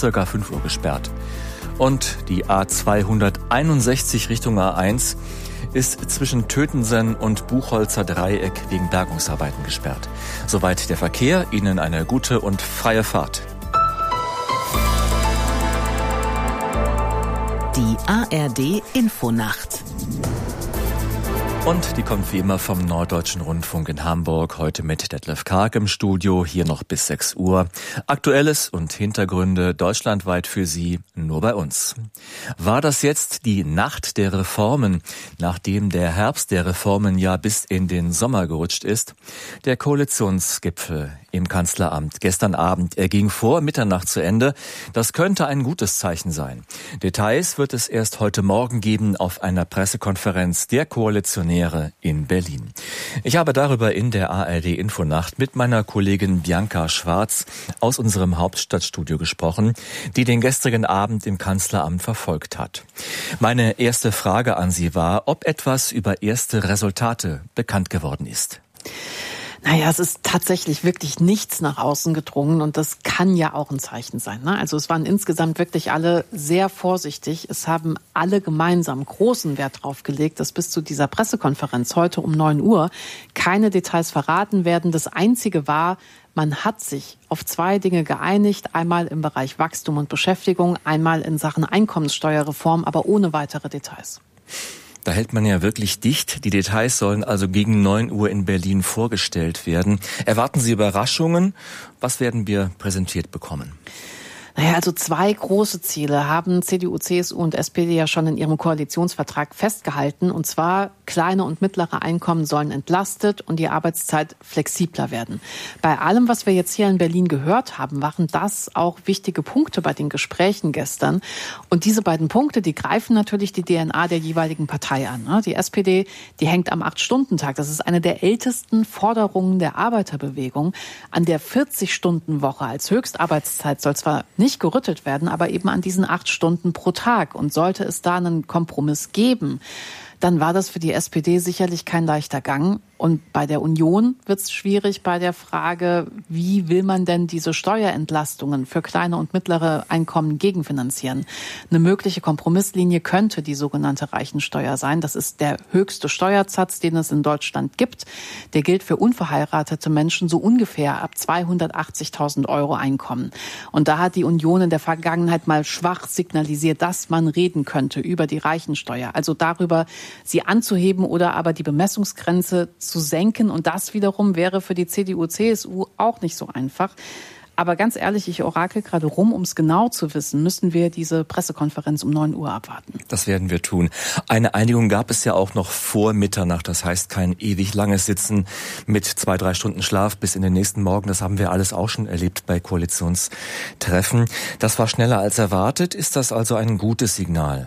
circa 5 Uhr gesperrt. Und die A261 Richtung A1 ist zwischen Tötensen und Buchholzer Dreieck wegen Bergungsarbeiten gesperrt. Soweit der Verkehr. Ihnen eine gute und freie Fahrt. Die ARD Infonacht. Und die kommt wie immer vom Norddeutschen Rundfunk in Hamburg, heute mit Detlef Karg im Studio, hier noch bis 6 Uhr. Aktuelles und Hintergründe deutschlandweit für Sie, nur bei uns. War das jetzt die Nacht der Reformen, nachdem der Herbst der Reformen ja bis in den Sommer gerutscht ist? Der Koalitionsgipfel im Kanzleramt gestern Abend, er ging vor Mitternacht zu Ende. Das könnte ein gutes Zeichen sein. Details wird es erst heute Morgen geben auf einer Pressekonferenz der Koalitionäre in Berlin. Ich habe darüber in der ARD Infonacht mit meiner Kollegin Bianca Schwarz aus unserem Hauptstadtstudio gesprochen, die den gestrigen Abend im Kanzleramt verfolgt hat. Meine erste Frage an sie war, ob etwas über erste Resultate bekannt geworden ist. Naja, es ist tatsächlich wirklich nichts nach außen gedrungen und das kann ja auch ein Zeichen sein, ne? Also es waren insgesamt wirklich alle sehr vorsichtig. Es haben alle gemeinsam großen Wert drauf gelegt, dass bis zu dieser Pressekonferenz heute um 9 Uhr keine Details verraten werden. Das Einzige war, man hat sich auf 2 Dinge geeinigt, einmal im Bereich Wachstum und Beschäftigung, einmal in Sachen Einkommenssteuerreform, aber ohne weitere Details. Da hält man ja wirklich dicht. Die Details sollen also gegen 9 Uhr in Berlin vorgestellt werden. Erwarten Sie Überraschungen? Was werden wir präsentiert bekommen? Naja, also 2 große Ziele haben CDU, CSU und SPD ja schon in ihrem Koalitionsvertrag festgehalten. Und zwar, kleine und mittlere Einkommen sollen entlastet und die Arbeitszeit flexibler werden. Bei allem, was wir jetzt hier in Berlin gehört haben, waren das auch wichtige Punkte bei den Gesprächen gestern. Und diese beiden Punkte, die greifen natürlich die DNA der jeweiligen Partei an. Die SPD, die hängt am 8-Stunden-Tag. Das ist eine der ältesten Forderungen der Arbeiterbewegung. An der 40-Stunden-Woche als Höchstarbeitszeit soll zwar nicht gerüttelt werden, aber eben an diesen 8 Stunden pro Tag. Und sollte es da einen Kompromiss geben, dann war das für die SPD sicherlich kein leichter Gang. Und bei der Union wird es schwierig bei der Frage, wie will man denn diese Steuerentlastungen für kleine und mittlere Einkommen gegenfinanzieren? Eine mögliche Kompromisslinie könnte die sogenannte Reichensteuer sein. Das ist der höchste Steuersatz, den es in Deutschland gibt. Der gilt für unverheiratete Menschen so ungefähr ab 280.000 € Einkommen. Und da hat die Union in der Vergangenheit mal schwach signalisiert, dass man reden könnte über die Reichensteuer. Also darüber, sie anzuheben oder aber die Bemessungsgrenze zu senken. Und das wiederum wäre für die CDU, CSU auch nicht so einfach. Aber ganz ehrlich, ich orakel gerade rum, um es genau zu wissen, müssen wir diese Pressekonferenz um 9 Uhr abwarten. Das werden wir tun. Eine Einigung gab es ja auch noch vor Mitternacht. Das heißt, kein ewig langes Sitzen mit 2-3 Stunden Schlaf bis in den nächsten Morgen. Das haben wir alles auch schon erlebt bei Koalitionstreffen. Das war schneller als erwartet. Ist das also ein gutes Signal?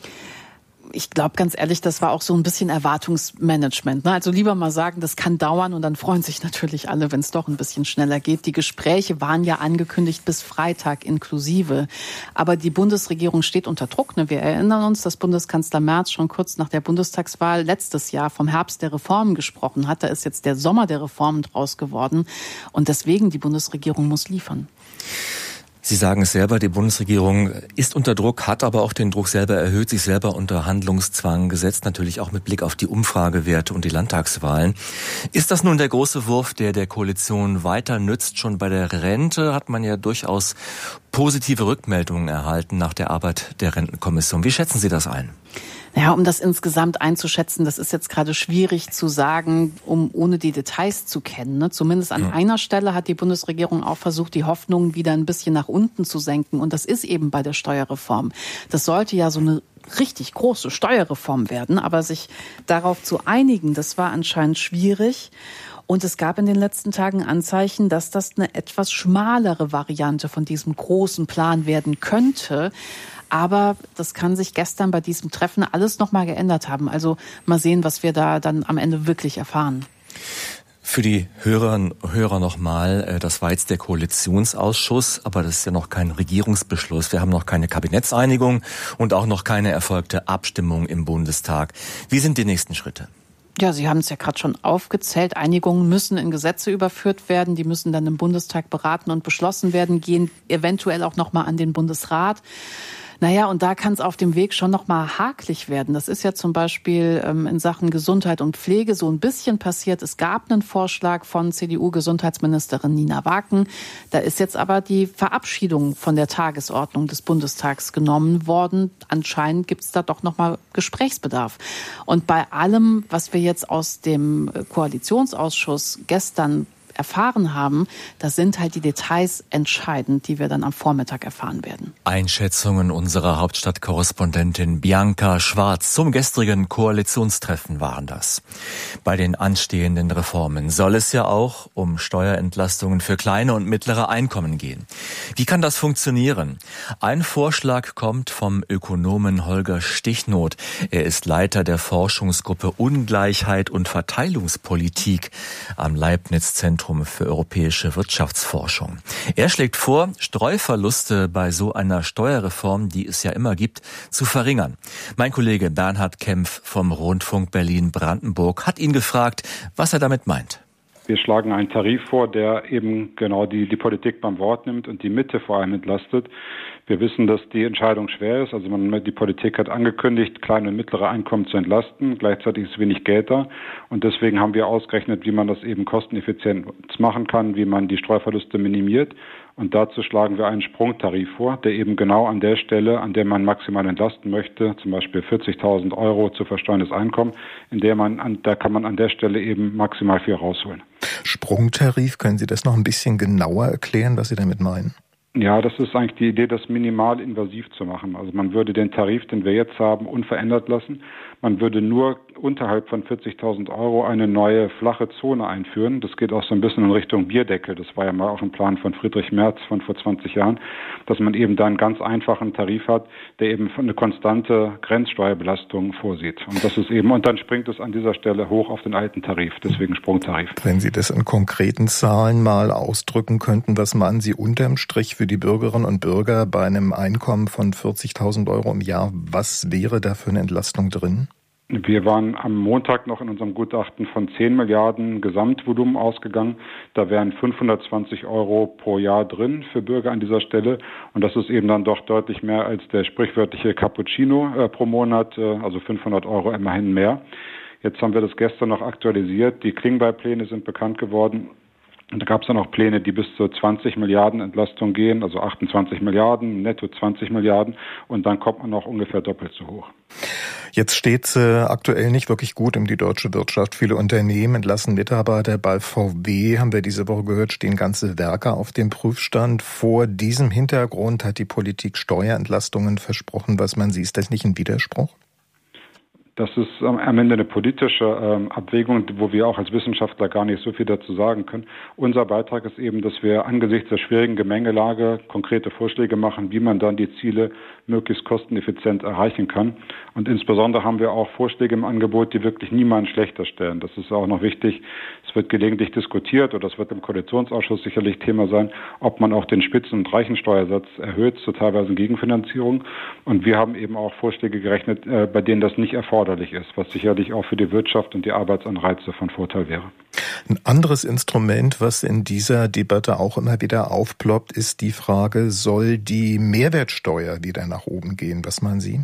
Ich glaube ganz ehrlich, das war auch so ein bisschen Erwartungsmanagement. Also lieber mal sagen, das kann dauern und dann freuen sich natürlich alle, wenn es doch ein bisschen schneller geht. Die Gespräche waren ja angekündigt bis Freitag inklusive. Aber die Bundesregierung steht unter Druck. Wir erinnern uns, dass Bundeskanzler Merz schon kurz nach der Bundestagswahl letztes Jahr vom Herbst der Reformen gesprochen hat. Da ist jetzt der Sommer der Reformen draus geworden. Und deswegen, die Bundesregierung muss liefern. Sie sagen es selber, die Bundesregierung ist unter Druck, hat aber auch den Druck selber erhöht, sich selber unter Handlungszwang gesetzt, natürlich auch mit Blick auf die Umfragewerte und die Landtagswahlen. Ist das nun der große Wurf, der Koalition weiter nützt? Schon bei der Rente hat man ja durchaus positive Rückmeldungen erhalten nach der Arbeit der Rentenkommission. Wie schätzen Sie das ein? Ja, um das insgesamt einzuschätzen, das ist jetzt gerade schwierig zu sagen, ohne die Details zu kennen. Zumindest an einer Stelle hat die Bundesregierung auch versucht, die Hoffnungen wieder ein bisschen nach unten zu senken. Und das ist eben bei der Steuerreform. Das sollte ja so eine richtig große Steuerreform werden. Aber sich darauf zu einigen, das war anscheinend schwierig. Und es gab in den letzten Tagen Anzeichen, dass das eine etwas schmalere Variante von diesem großen Plan werden könnte. Aber das kann sich gestern bei diesem Treffen alles nochmal geändert haben. Also mal sehen, was wir da dann am Ende wirklich erfahren. Für die Hörerinnen und Hörer nochmal, das war jetzt der Koalitionsausschuss, aber das ist ja noch kein Regierungsbeschluss. Wir haben noch keine Kabinettseinigung und auch noch keine erfolgte Abstimmung im Bundestag. Wie sind die nächsten Schritte? Ja, Sie haben es ja gerade schon aufgezählt. Einigungen müssen in Gesetze überführt werden. Die müssen dann im Bundestag beraten und beschlossen werden, gehen eventuell auch noch mal an den Bundesrat. Naja, und da kann es auf dem Weg schon noch mal hakelig werden. Das ist ja zum Beispiel in Sachen Gesundheit und Pflege so ein bisschen passiert. Es gab einen Vorschlag von CDU-Gesundheitsministerin Nina Waken. Da ist jetzt aber die Verabschiedung von der Tagesordnung des Bundestags genommen worden. Anscheinend gibt es da doch noch mal Gesprächsbedarf. Und bei allem, was wir jetzt aus dem Koalitionsausschuss gestern erfahren haben, da sind halt die Details entscheidend, die wir dann am Vormittag erfahren werden. Einschätzungen unserer Hauptstadtkorrespondentin Bianca Schwarz zum gestrigen Koalitionstreffen waren das. Bei den anstehenden Reformen soll es ja auch um Steuerentlastungen für kleine und mittlere Einkommen gehen. Wie kann das funktionieren? Ein Vorschlag kommt vom Ökonomen Holger Stichnoth. Er ist Leiter der Forschungsgruppe Ungleichheit und Verteilungspolitik am Leibniz-Zentrum für europäische Wirtschaftsforschung. Er schlägt vor, Streuverluste bei so einer Steuerreform, die es ja immer gibt, zu verringern. Mein Kollege Bernhard Kempf vom Rundfunk Berlin-Brandenburg hat ihn gefragt, was er damit meint. Wir schlagen einen Tarif vor, der eben genau die Politik beim Wort nimmt und die Mitte vor allem entlastet. Wir wissen, dass die Entscheidung schwer ist. Also die Politik hat angekündigt, kleine und mittlere Einkommen zu entlasten. Gleichzeitig ist wenig Geld da. Und deswegen haben wir ausgerechnet, wie man das eben kosteneffizient machen kann, wie man die Streuverluste minimiert. Und dazu schlagen wir einen Sprungtarif vor, der eben genau an der Stelle, an der man maximal entlasten möchte, zum Beispiel 40.000 € zu versteuerndes Einkommen, da kann man an der Stelle eben maximal viel rausholen. Sprungtarif, können Sie das noch ein bisschen genauer erklären, was Sie damit meinen? Ja, das ist eigentlich die Idee, das minimal invasiv zu machen. Also man würde den Tarif, den wir jetzt haben, unverändert lassen. Man würde nur unterhalb von 40.000 € eine neue flache Zone einführen. Das geht auch so ein bisschen in Richtung Bierdeckel. Das war ja mal auch ein Plan von Friedrich Merz von vor 20 Jahren, dass man eben da einen ganz einfachen Tarif hat, der eben eine konstante Grenzsteuerbelastung vorsieht. Und das ist eben, und dann springt es an dieser Stelle hoch auf den alten Tarif, deswegen Sprungtarif. Wenn Sie das in konkreten Zahlen mal ausdrücken könnten, was meinen Sie unterm Strich für die Bürgerinnen und Bürger bei einem Einkommen von 40.000 € im Jahr? Was wäre da für eine Entlastung drin? Wir waren am Montag noch in unserem Gutachten von 10 Milliarden Gesamtvolumen ausgegangen. Da wären 520 € pro Jahr drin für Bürger an dieser Stelle. Und das ist eben dann doch deutlich mehr als der sprichwörtliche Cappuccino pro Monat, also 500 € immerhin mehr. Jetzt haben wir das gestern noch aktualisiert. Die Klingbeil-Pläne sind bekannt geworden. Und da gab es dann auch Pläne, die bis zu 20 Milliarden Entlastung gehen, also 28 Milliarden, netto 20 Milliarden. Und dann kommt man noch ungefähr doppelt so hoch. Jetzt steht es aktuell nicht wirklich gut um die deutsche Wirtschaft. Viele Unternehmen entlassen Mitarbeiter. Bei VW, haben wir diese Woche gehört, stehen ganze Werke auf dem Prüfstand. Vor diesem Hintergrund hat die Politik Steuerentlastungen versprochen. Was man sieht, ist das nicht ein Widerspruch? Das ist am Ende eine politische Abwägung, wo wir auch als Wissenschaftler gar nicht so viel dazu sagen können. Unser Beitrag ist eben, dass wir angesichts der schwierigen Gemengelage konkrete Vorschläge machen, wie man dann die Ziele möglichst kosteneffizient erreichen kann. Und insbesondere haben wir auch Vorschläge im Angebot, die wirklich niemanden schlechter stellen. Das ist auch noch wichtig. Es wird gelegentlich diskutiert, oder es wird im Koalitionsausschuss sicherlich Thema sein, ob man auch den Spitzen- und Reichensteuersatz erhöht, zu teilweise Gegenfinanzierung. Und wir haben eben auch Vorschläge gerechnet, bei denen das nicht erforderlich ist, was sicherlich auch für die Wirtschaft und die Arbeitsanreize von Vorteil wäre. Ein anderes Instrument, was in dieser Debatte auch immer wieder aufploppt, ist die Frage, soll die Mehrwertsteuer wieder nach oben gehen? Was meinen Sie?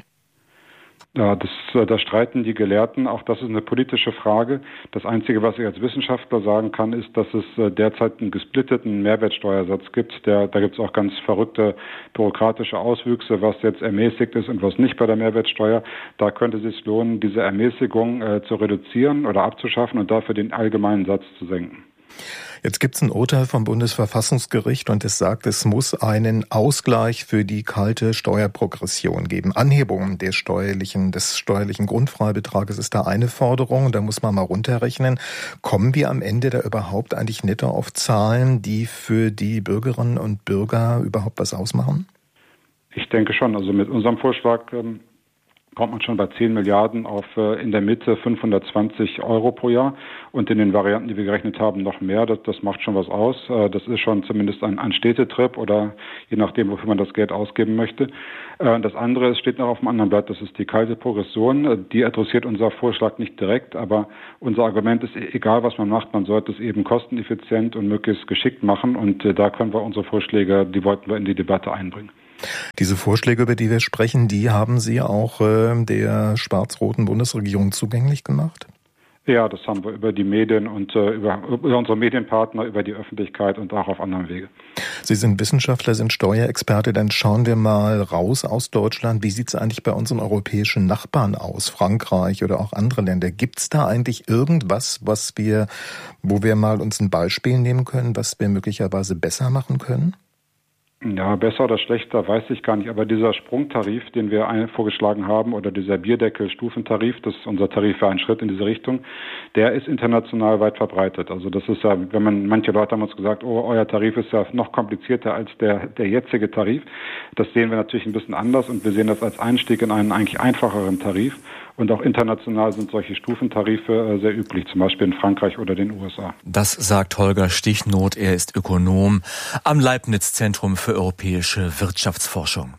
Ja, da streiten die Gelehrten. Auch das ist eine politische Frage. Das Einzige, was ich als Wissenschaftler sagen kann, ist, dass es derzeit einen gesplitteten Mehrwertsteuersatz gibt. Da gibt es auch ganz verrückte bürokratische Auswüchse, was jetzt ermäßigt ist und was nicht bei der Mehrwertsteuer. Da könnte es sich lohnen, diese Ermäßigung zu reduzieren oder abzuschaffen und dafür den allgemeinen Satz zu senken. Jetzt gibt es ein Urteil vom Bundesverfassungsgericht und es sagt, es muss einen Ausgleich für die kalte Steuerprogression geben. Anhebung des steuerlichen Grundfreibetrages ist da eine Forderung. Da muss man mal runterrechnen. Kommen wir am Ende da überhaupt eigentlich netto auf Zahlen, die für die Bürgerinnen und Bürger überhaupt was ausmachen? Ich denke schon. Also mit unserem Vorschlag kommt man schon bei 10 Milliarden auf in der Mitte 520 Euro pro Jahr und in den Varianten, die wir gerechnet haben, noch mehr. Das macht schon was aus. Das ist schon zumindest ein Städtetrip oder je nachdem, wofür man das Geld ausgeben möchte. Das andere, es steht noch auf dem anderen Blatt, das ist die kalte Progression. Die adressiert unser Vorschlag nicht direkt, aber unser Argument ist, egal was man macht, man sollte es eben kosteneffizient und möglichst geschickt machen und da können wir unsere Vorschläge, die wollten wir in die Debatte einbringen. Diese Vorschläge, über die wir sprechen, die haben Sie auch der schwarz-roten Bundesregierung zugänglich gemacht? Ja, das haben wir über die Medien und über unsere Medienpartner, über die Öffentlichkeit und auch auf anderem Wege. Sie sind Wissenschaftler, sind Steuerexperte. Dann schauen wir mal raus aus Deutschland. Wie sieht es eigentlich bei unseren europäischen Nachbarn aus? Frankreich oder auch andere Länder. Gibt es da eigentlich irgendwas, wo wir mal uns ein Beispiel nehmen können, was wir möglicherweise besser machen können? Ja, besser oder schlechter weiß ich gar nicht, aber dieser Sprungtarif, den wir vorgeschlagen haben, oder dieser Bierdeckel-Stufentarif, das ist unser Tarif für einen Schritt in diese Richtung, der ist international weit verbreitet. Also das ist ja, manche Leute haben uns gesagt, oh, euer Tarif ist ja noch komplizierter als der jetzige Tarif. Das sehen wir natürlich ein bisschen anders und wir sehen das als Einstieg in einen eigentlich einfacheren Tarif. Und auch international sind solche Stufentarife sehr üblich, zum Beispiel in Frankreich oder den USA. Das sagt Holger Stichnoth. Er ist Ökonom am Leibniz-Zentrum für europäische Wirtschaftsforschung.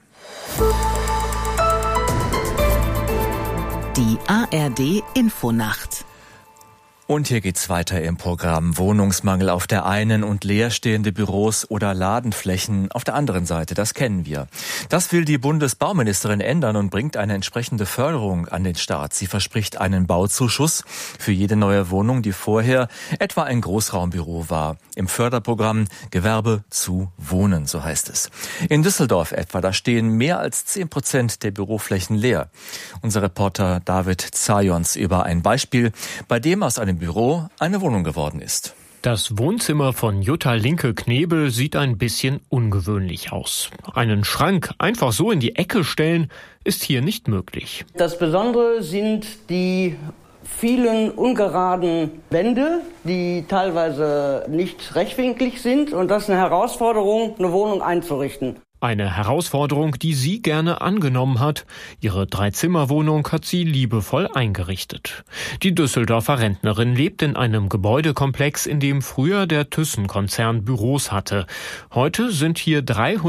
Die ARD Infonacht. Und hier geht's weiter im Programm. Wohnungsmangel auf der einen und leerstehende Büros oder Ladenflächen auf der anderen Seite. Das kennen wir. Das will die Bundesbauministerin ändern und bringt eine entsprechende Förderung an den Start. Sie verspricht einen Bauzuschuss für jede neue Wohnung, die vorher etwa ein Großraumbüro war. Im Förderprogramm Gewerbe zu Wohnen, so heißt es. In Düsseldorf etwa, da stehen mehr als 10% der Büroflächen leer. Unser Reporter David Zajons über ein Beispiel, bei dem aus einem Büro eine Wohnung geworden ist. Das Wohnzimmer von Jutta Linke-Knebel sieht ein bisschen ungewöhnlich aus. Einen Schrank einfach so in die Ecke stellen, ist hier nicht möglich. Das Besondere sind die vielen ungeraden Wände, die teilweise nicht rechtwinklig sind. Und das ist eine Herausforderung, eine Wohnung einzurichten. Eine Herausforderung, die sie gerne angenommen hat. Ihre 3-Zimmer-Wohnung hat sie liebevoll eingerichtet. Die Düsseldorfer Rentnerin lebt in einem Gebäudekomplex, in dem früher der Thyssen-Konzern Büros hatte. Heute sind hier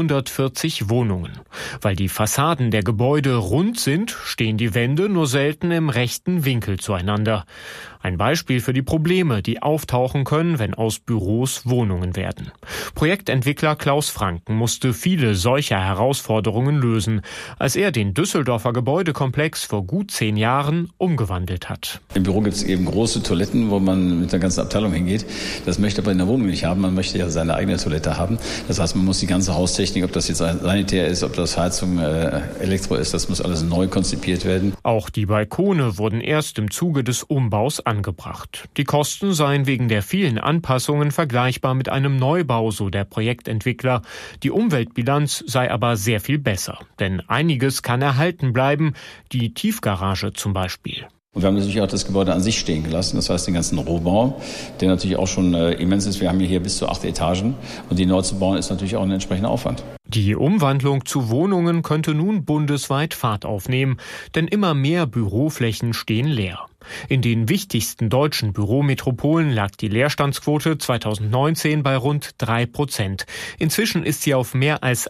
340 Wohnungen. Weil die Fassaden der Gebäude rund sind, stehen die Wände nur selten im rechten Winkel zueinander. Ein Beispiel für die Probleme, die auftauchen können, wenn aus Büros Wohnungen werden. Projektentwickler Klaus Franken musste viele solcher Herausforderungen lösen, als er den Düsseldorfer Gebäudekomplex vor gut 10 Jahren umgewandelt hat. Im Büro gibt es eben große Toiletten, wo man mit der ganzen Abteilung hingeht. Das möchte aber in der Wohnung nicht haben. Man möchte ja seine eigene Toilette haben. Das heißt, man muss die ganze Haustechnik, ob das jetzt sanitär ist, ob das Heizung, Elektro ist, das muss alles neu konzipiert werden. Auch die Balkone wurden erst im Zuge des Umbaus angebracht. Die Kosten seien wegen der vielen Anpassungen vergleichbar mit einem Neubau, so der Projektentwickler. Die Umweltbilanz sei aber sehr viel besser. Denn einiges kann erhalten bleiben, die Tiefgarage zum Beispiel. Und wir haben natürlich auch das Gebäude an sich stehen gelassen, das heißt den ganzen Rohbau, der natürlich auch schon immens ist. Wir haben hier bis zu 8 Etagen und die neu zu bauen ist natürlich auch ein entsprechender Aufwand. Die Umwandlung zu Wohnungen könnte nun bundesweit Fahrt aufnehmen, denn immer mehr Büroflächen stehen leer. In den wichtigsten deutschen Bürometropolen lag die Leerstandsquote 2019 bei rund 3%. Inzwischen ist sie auf mehr als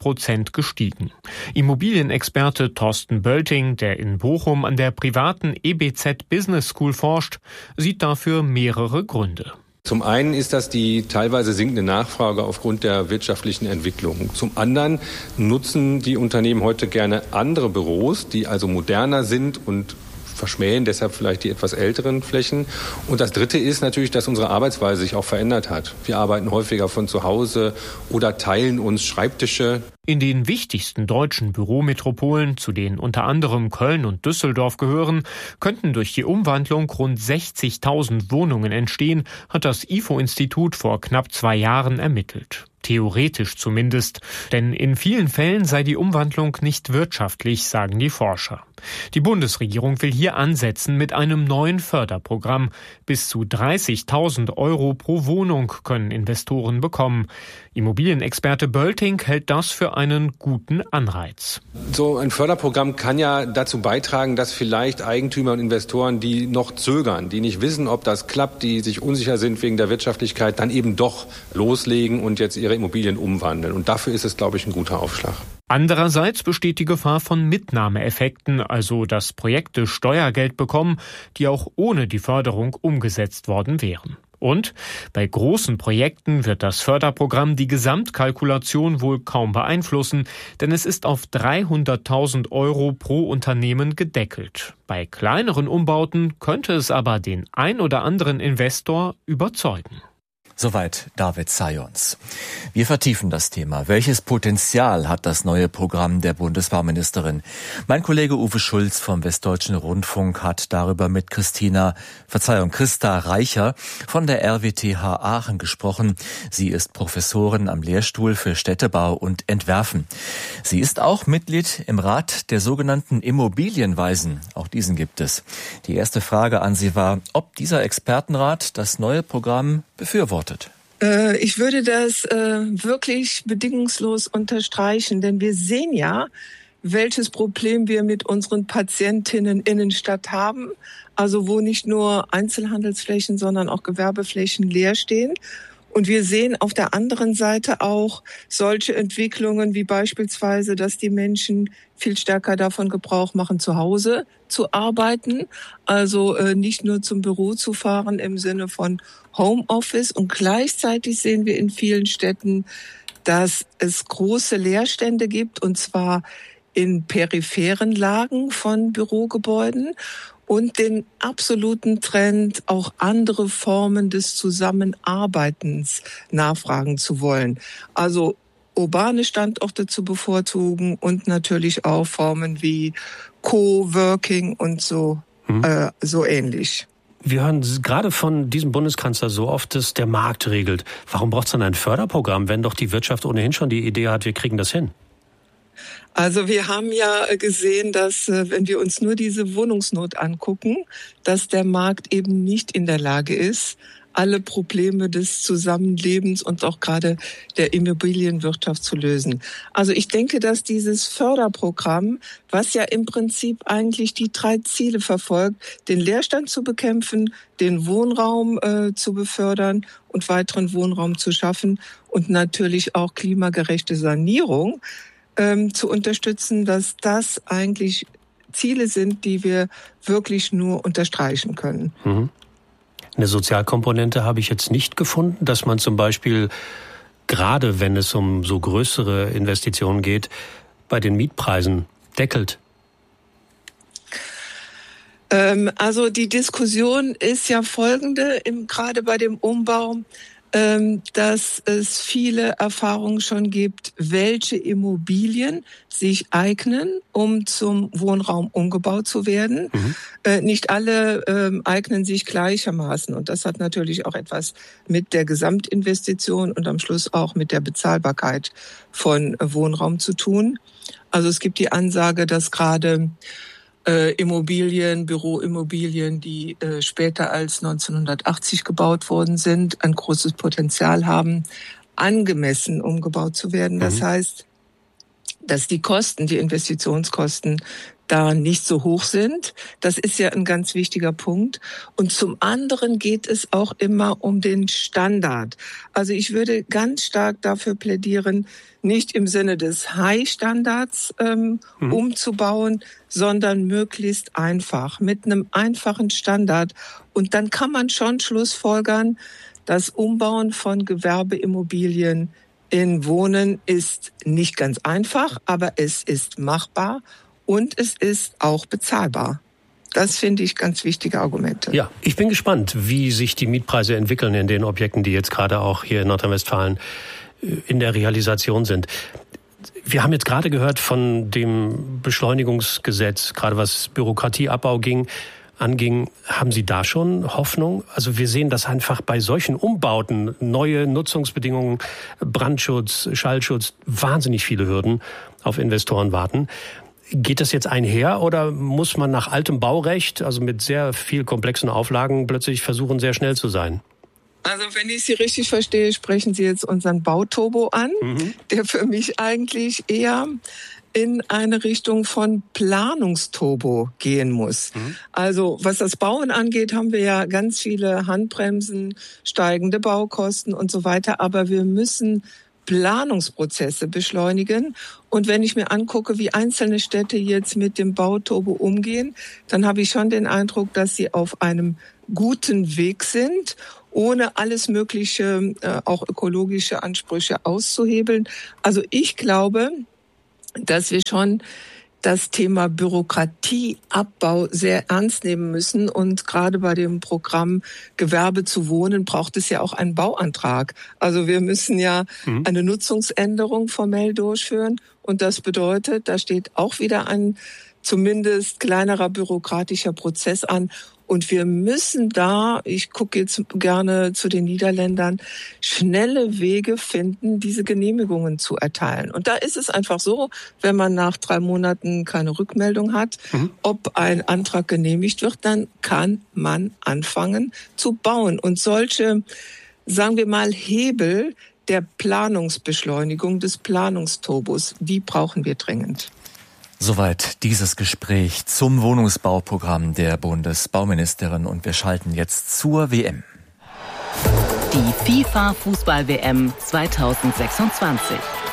8% gestiegen. Immobilienexperte Thorsten Bölting, der in Bochum an der privaten EBZ Business School forscht, sieht dafür mehrere Gründe. Zum einen ist das die teilweise sinkende Nachfrage aufgrund der wirtschaftlichen Entwicklung. Zum anderen nutzen die Unternehmen heute gerne andere Büros, die also moderner sind und verschmähen deshalb vielleicht die etwas älteren Flächen. Und das Dritte ist natürlich, dass unsere Arbeitsweise sich auch verändert hat. Wir arbeiten häufiger von zu Hause oder teilen uns Schreibtische. In den wichtigsten deutschen Bürometropolen, zu denen unter anderem Köln und Düsseldorf gehören, könnten durch die Umwandlung rund 60.000 Wohnungen entstehen, hat das IFO-Institut vor knapp 2 Jahren ermittelt. Theoretisch zumindest, denn in vielen Fällen sei die Umwandlung nicht wirtschaftlich, sagen die Forscher. Die Bundesregierung will hier ansetzen mit einem neuen Förderprogramm. Bis zu 30.000 € pro Wohnung können Investoren bekommen. Immobilienexperte Bölting hält das für einen guten Anreiz. So ein Förderprogramm kann ja dazu beitragen, dass vielleicht Eigentümer und Investoren, die noch zögern, die nicht wissen, ob das klappt, die sich unsicher sind wegen der Wirtschaftlichkeit, dann eben doch loslegen und jetzt ihre Immobilien umwandeln. Und dafür ist es, glaube ich, ein guter Aufschlag. Andererseits besteht die Gefahr von Mitnahmeeffekten, also dass Projekte Steuergeld bekommen, die auch ohne die Förderung umgesetzt worden wären. Und bei großen Projekten wird das Förderprogramm die Gesamtkalkulation wohl kaum beeinflussen, denn es ist auf 300.000 € pro Unternehmen gedeckelt. Bei kleineren Umbauten könnte es aber den ein oder anderen Investor überzeugen. Soweit David Sayons. Wir vertiefen das Thema. Welches Potenzial hat das neue Programm der Bundesbauministerin? Mein Kollege Uwe Schulz vom Westdeutschen Rundfunk hat darüber mit Christa Reicher von der RWTH Aachen gesprochen. Sie ist Professorin am Lehrstuhl für Städtebau und Entwerfen. Sie ist auch Mitglied im Rat der sogenannten Immobilienweisen. Auch diesen gibt es. Die erste Frage an Sie war, ob dieser Expertenrat das neue Programm befürwortet. Ich würde das wirklich bedingungslos unterstreichen, denn wir sehen ja, welches Problem wir mit unseren Patientinnen Innenstadt haben, also wo nicht nur Einzelhandelsflächen, sondern auch Gewerbeflächen leer stehen. Und wir sehen auf der anderen Seite auch solche Entwicklungen wie beispielsweise, dass die Menschen viel stärker davon Gebrauch machen, zu Hause zu arbeiten, also nicht nur zum Büro zu fahren im Sinne von Homeoffice. Und gleichzeitig sehen wir in vielen Städten, dass es große Leerstände gibt, und zwar in peripheren Lagen von Bürogebäuden. Und den absoluten Trend, auch andere Formen des Zusammenarbeitens nachfragen zu wollen. Also urbane Standorte zu bevorzugen und natürlich auch Formen wie Coworking und so ähnlich. Wir hören gerade von diesem Bundeskanzler so oft, dass der Markt regelt. Warum braucht es dann ein Förderprogramm, wenn doch die Wirtschaft ohnehin schon die Idee hat, wir kriegen das hin? Also wir haben ja gesehen, dass, wenn wir uns nur diese Wohnungsnot angucken, dass der Markt eben nicht in der Lage ist, alle Probleme des Zusammenlebens und auch gerade der Immobilienwirtschaft zu lösen. Also ich denke, dass dieses Förderprogramm, was ja im Prinzip eigentlich die 3 Ziele verfolgt, den Leerstand zu bekämpfen, den Wohnraum zu befördern und weiteren Wohnraum zu schaffen und natürlich auch klimagerechte Sanierung zu unterstützen, dass das eigentlich Ziele sind, die wir wirklich nur unterstreichen können. Eine Sozialkomponente habe ich jetzt nicht gefunden, dass man zum Beispiel, gerade wenn es um so größere Investitionen geht, bei den Mietpreisen deckelt. Also die Diskussion ist ja folgende, gerade bei dem Umbau, dass es viele Erfahrungen schon gibt, welche Immobilien sich eignen, um zum Wohnraum umgebaut zu werden. Nicht alle eignen sich gleichermaßen. Und das hat natürlich auch etwas mit der Gesamtinvestition und am Schluss auch mit der Bezahlbarkeit von Wohnraum zu tun. Also es gibt die Ansage, dass gerade Immobilien, Büroimmobilien, die später als 1980 gebaut worden sind, ein großes Potenzial haben, angemessen umgebaut zu werden. Das heißt, dass die Kosten, die Investitionskosten da nicht so hoch sind. Das ist ja ein ganz wichtiger Punkt. Und zum anderen geht es auch immer um den Standard. Also ich würde ganz stark dafür plädieren, nicht im Sinne des High-Standards umzubauen, sondern möglichst einfach, mit einem einfachen Standard. Und dann kann man schon schlussfolgern, das Umbauen von Gewerbeimmobilien in Wohnen ist nicht ganz einfach, aber es ist machbar. Und es ist auch bezahlbar. Das finde ich ganz wichtige Argumente. Ja, ich bin gespannt, wie sich die Mietpreise entwickeln in den Objekten, die jetzt gerade auch hier in Nordrhein-Westfalen in der Realisation sind. Wir haben jetzt gerade gehört von dem Beschleunigungsgesetz, gerade was Bürokratieabbau anging. Haben Sie da schon Hoffnung? Also wir sehen, dass einfach bei solchen Umbauten, neue Nutzungsbedingungen, Brandschutz, Schallschutz, wahnsinnig viele Hürden auf Investoren warten. Geht das jetzt einher oder muss man nach altem Baurecht, also mit sehr viel komplexen Auflagen, plötzlich versuchen, sehr schnell zu sein? Also wenn ich Sie richtig verstehe, sprechen Sie jetzt unseren Bauturbo an, der für mich eigentlich eher in eine Richtung von Planungsturbo gehen muss. Also was das Bauen angeht, haben wir ja ganz viele Handbremsen, steigende Baukosten und so weiter. Aber wir müssen Planungsprozesse beschleunigen. Und wenn ich mir angucke, wie einzelne Städte jetzt mit dem Bauturbo umgehen, dann habe ich schon den Eindruck, dass sie auf einem guten Weg sind, ohne alles Mögliche, auch ökologische Ansprüche auszuhebeln. Also ich glaube, dass wir schon das Thema Bürokratieabbau sehr ernst nehmen müssen. Und gerade bei dem Programm Gewerbe zu wohnen braucht es ja auch einen Bauantrag. Also wir müssen ja eine Nutzungsänderung formell durchführen. Und das bedeutet, da steht auch wieder ein zumindest kleinerer bürokratischer Prozess an. Und wir müssen da, ich gucke jetzt gerne zu den Niederländern, schnelle Wege finden, diese Genehmigungen zu erteilen. Und da ist es einfach so, wenn man nach 3 Monaten keine Rückmeldung hat, ob ein Antrag genehmigt wird, dann kann man anfangen zu bauen. Und solche, sagen wir mal, Hebel der Planungsbeschleunigung, des Planungsturbos, die brauchen wir dringend. Soweit dieses Gespräch zum Wohnungsbauprogramm der Bundesbauministerin und wir schalten jetzt zur WM. Die FIFA-Fußball-WM 2026.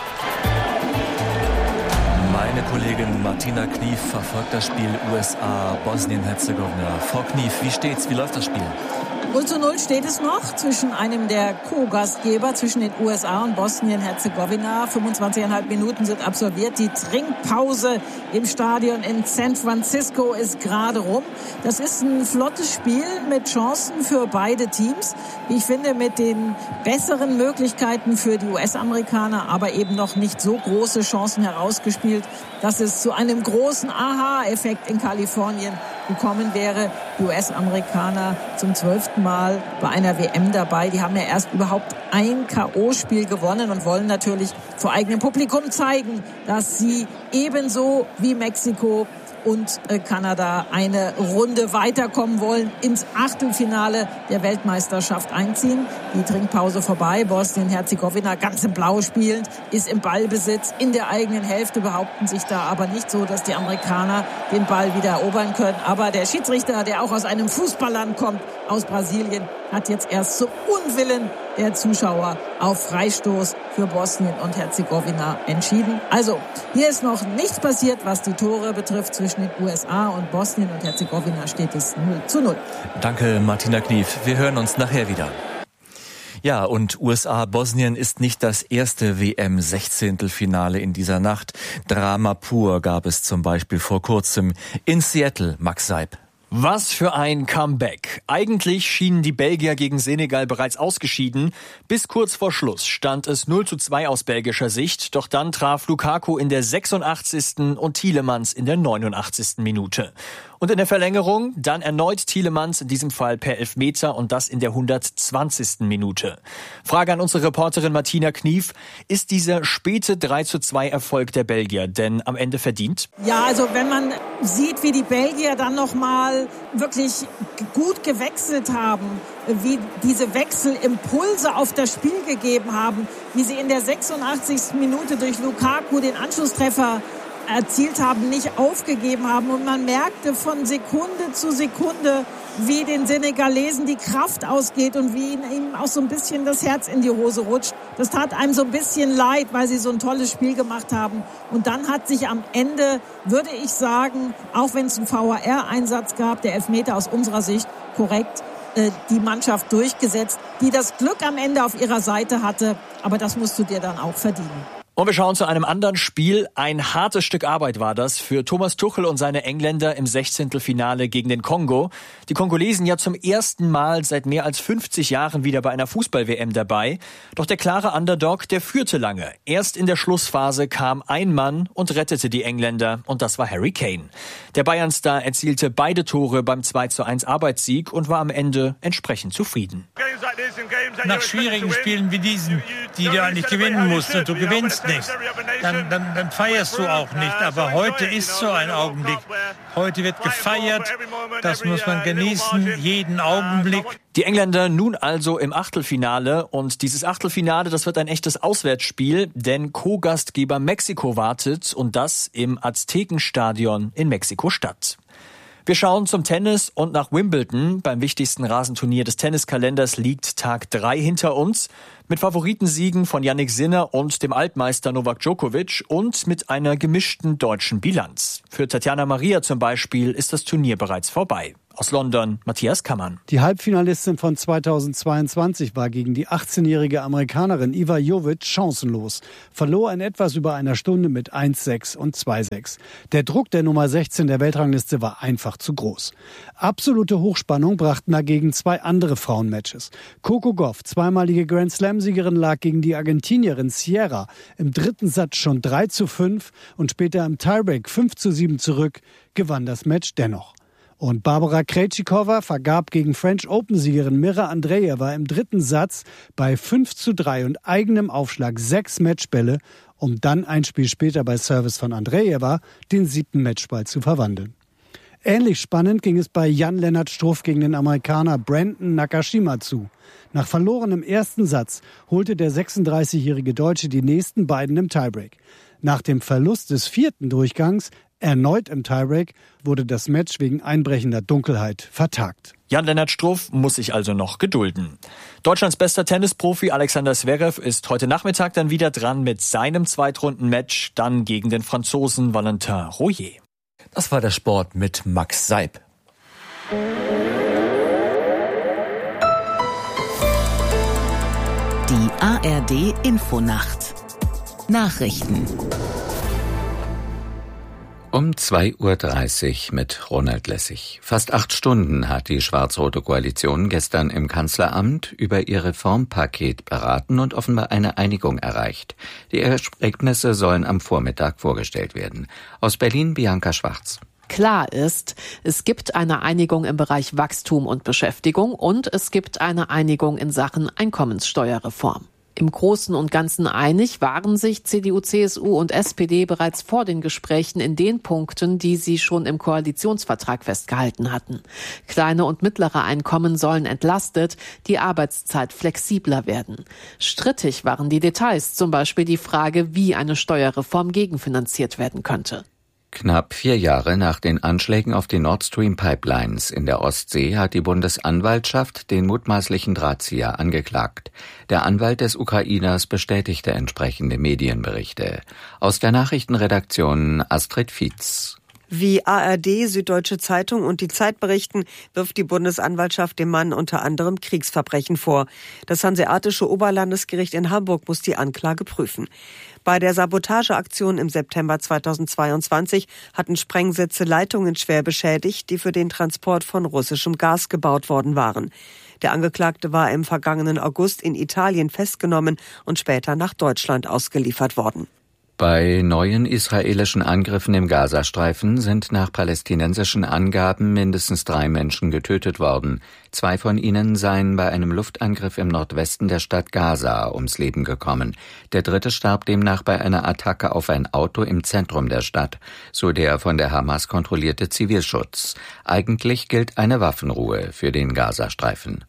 Meine Kollegin Martina Knief verfolgt das Spiel USA-Bosnien-Herzegowina. Frau Knief, wie steht's? Wie läuft das Spiel? 0:0 steht es noch zwischen einem der Co-Gastgeber, zwischen den USA und Bosnien-Herzegowina. 25,5 Minuten sind absolviert. Die Trinkpause im Stadion in San Francisco ist gerade rum. Das ist ein flottes Spiel mit Chancen für beide Teams. Wie ich finde, mit den besseren Möglichkeiten für die US-Amerikaner, aber eben noch nicht so große Chancen herausgespielt, dass es zu einem großen Aha-Effekt in Kalifornien gekommen wäre. Die US-Amerikaner zum 12. Mal bei einer WM dabei. Die haben ja erst überhaupt ein K.O.-Spiel gewonnen und wollen natürlich vor eigenem Publikum zeigen, dass sie ebenso wie Mexiko und Kanada eine Runde weiterkommen wollen, ins Achtelfinale der Weltmeisterschaft einziehen. Die Trinkpause vorbei, Bosnien-Herzegowina ganz im Blau spielend, ist im Ballbesitz in der eigenen Hälfte, behaupten sich da aber nicht so, dass die Amerikaner den Ball wieder erobern können. Aber der Schiedsrichter, der auch aus einem Fußballland kommt, aus Brasilien, hat jetzt erst zum Unwillen der Zuschauer auf Freistoß für Bosnien und Herzegowina entschieden. Also, hier ist noch nichts passiert, was die Tore betrifft. Zwischen den USA und Bosnien und Herzegowina steht es 0:0. Danke, Martina Knief. Wir hören uns nachher wieder. Ja, und USA-Bosnien ist nicht das erste WM-16-Finale in dieser Nacht. Drama pur gab es zum Beispiel vor kurzem in Seattle, Max Seib. Was für ein Comeback. Eigentlich schienen die Belgier gegen Senegal bereits ausgeschieden. Bis kurz vor Schluss stand es 0:2 aus belgischer Sicht. Doch dann traf Lukaku in der 86. und Tielemans in der 89. Minute. Und in der Verlängerung dann erneut Tielemans, in diesem Fall per Elfmeter und das in der 120. Minute. Frage an unsere Reporterin Martina Knief. Ist dieser späte 3:2 Erfolg der Belgier denn am Ende verdient? Ja, also wenn man sieht, wie die Belgier dann nochmal wirklich gut gewechselt haben, wie diese Wechselimpulse auf das Spiel gegeben haben, wie sie in der 86. Minute durch Lukaku den Anschlusstreffer erzielt haben, nicht aufgegeben haben. Und man merkte von Sekunde zu Sekunde, wie den Senegalesen die Kraft ausgeht und wie ihnen auch so ein bisschen das Herz in die Hose rutscht. Das tat einem so ein bisschen leid, weil sie so ein tolles Spiel gemacht haben. Und dann hat sich am Ende, würde ich sagen, auch wenn es einen VAR-Einsatz gab, der Elfmeter aus unserer Sicht korrekt, die Mannschaft durchgesetzt, die das Glück am Ende auf ihrer Seite hatte. Aber das musst du dir dann auch verdienen. Und wir schauen zu einem anderen Spiel. Ein hartes Stück Arbeit war das für Thomas Tuchel und seine Engländer im 16. gegen den Kongo. Die Kongolesen ja zum ersten Mal seit mehr als 50 Jahren wieder bei einer Fußball-WM dabei. Doch der klare Underdog, der führte lange. Erst in der Schlussphase kam ein Mann und rettete die Engländer. Und das war Harry Kane. Der Bayern-Star erzielte beide Tore beim 2:1 Arbeitssieg und war am Ende entsprechend zufrieden. Nach schwierigen Spielen wie diesen, die du eigentlich gewinnen musst und du gewinnst, nicht. Dann feierst du auch nicht. Aber heute ist so ein Augenblick. Heute wird gefeiert. Das muss man genießen, jeden Augenblick. Die Engländer nun also im Achtelfinale. Und dieses Achtelfinale, das wird ein echtes Auswärtsspiel, denn Co-Gastgeber Mexiko wartet und das im Aztekenstadion in Mexiko-Stadt. Wir schauen zum Tennis und nach Wimbledon. Beim wichtigsten Rasenturnier des Tenniskalenders liegt Tag 3 hinter uns. Mit Favoritensiegen von Jannik Sinner und dem Altmeister Novak Djokovic und mit einer gemischten deutschen Bilanz. Für Tatjana Maria zum Beispiel ist das Turnier bereits vorbei. Aus London, Matthias Kammann. Die Halbfinalistin von 2022 war gegen die 18-jährige Amerikanerin Iva Jovic chancenlos. Verlor in etwas über einer Stunde mit 1:6 und 2:6. Der Druck der Nummer 16 der Weltrangliste war einfach zu groß. Absolute Hochspannung brachten dagegen zwei andere Frauenmatches. Coco Gauff, zweimalige Grand Slam-Siegerin, lag gegen die Argentinierin Sierra im dritten Satz schon 3:5 und später im Tiebreak 5:7 zurück, gewann das Match dennoch. Und Barbara Krejcikova vergab gegen French Open-Siegerin Mira Andreeva im dritten Satz bei 5:3 und eigenem Aufschlag 6 Matchbälle, um dann ein Spiel später bei Service von Andreeva den 7. Matchball zu verwandeln. Ähnlich spannend ging es bei Jan-Lennart Struff gegen den Amerikaner Brandon Nakashima zu. Nach verlorenem ersten Satz holte der 36-jährige Deutsche die nächsten beiden im Tiebreak. Nach dem Verlust des 4. Durchgangs erneut im Tiebreak wurde das Match wegen einbrechender Dunkelheit vertagt. Jan-Lennart Struff muss sich also noch gedulden. Deutschlands bester Tennisprofi Alexander Zverev ist heute Nachmittag dann wieder dran mit seinem Zweitrunden-Match, dann gegen den Franzosen Valentin Royer. Das war der Sport mit Max Seib. Die ARD Infonacht. Nachrichten. Um 2:30 Uhr mit Ronald Lessig. Fast 8 Stunden hat die schwarz-rote Koalition gestern im Kanzleramt über ihr Reformpaket beraten und offenbar eine Einigung erreicht. Die Ergebnisse sollen am Vormittag vorgestellt werden. Aus Berlin Bianca Schwarz. Klar ist, es gibt eine Einigung im Bereich Wachstum und Beschäftigung und es gibt eine Einigung in Sachen Einkommenssteuerreform. Im Großen und Ganzen einig waren sich CDU, CSU und SPD bereits vor den Gesprächen in den Punkten, die sie schon im Koalitionsvertrag festgehalten hatten. Kleine und mittlere Einkommen sollen entlastet, die Arbeitszeit flexibler werden. Strittig waren die Details, zum Beispiel die Frage, wie eine Steuerreform gegenfinanziert werden könnte. Knapp 4 Jahre nach den Anschlägen auf die Nord Stream Pipelines in der Ostsee hat die Bundesanwaltschaft den mutmaßlichen Drahtzieher angeklagt. Der Anwalt des Ukrainers bestätigte entsprechende Medienberichte. Aus der Nachrichtenredaktion Astrid Fietz. Wie ARD, Süddeutsche Zeitung und die Zeit berichten, wirft die Bundesanwaltschaft dem Mann unter anderem Kriegsverbrechen vor. Das Hanseatische Oberlandesgericht in Hamburg muss die Anklage prüfen. Bei der Sabotageaktion im September 2022 hatten Sprengsätze Leitungen schwer beschädigt, die für den Transport von russischem Gas gebaut worden waren. Der Angeklagte war im vergangenen August in Italien festgenommen und später nach Deutschland ausgeliefert worden. Bei neuen israelischen Angriffen im Gazastreifen sind nach palästinensischen Angaben mindestens 3 Menschen getötet worden. 2 von ihnen seien bei einem Luftangriff im Nordwesten der Stadt Gaza ums Leben gekommen. Der 3. starb demnach bei einer Attacke auf ein Auto im Zentrum der Stadt, so der von der Hamas kontrollierte Zivilschutz. Eigentlich gilt eine Waffenruhe für den Gazastreifen.